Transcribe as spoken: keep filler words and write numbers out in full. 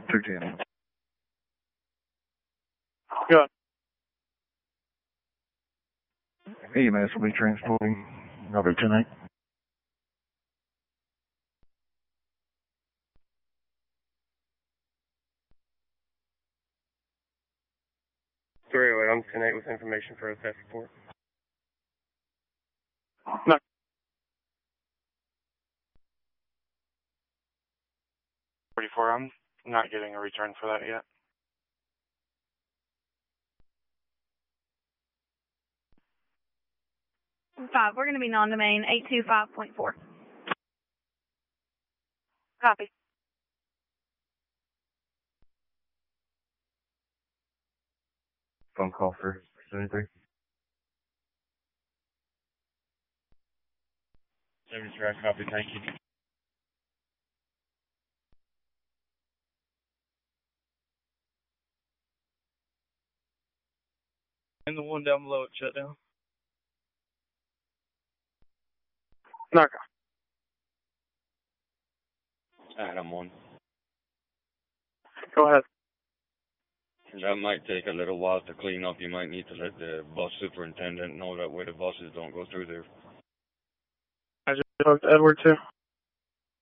two ten. Good. E M S will be transporting over ten eight. three oh eight, I'm ten eight with information for a theft report. No. forty-four, I'm not getting a return for that yet. Five, we're going to be non-domain, eight two five point four. Copy. Phone call for seventy-three. seventy-three, I copy, thank you. And the one down below it shut down. Narco. Adam one. Go ahead. That might take a little while to clean up. You might need to let the bus superintendent know that way the buses don't go through there. I just talked to Edward too.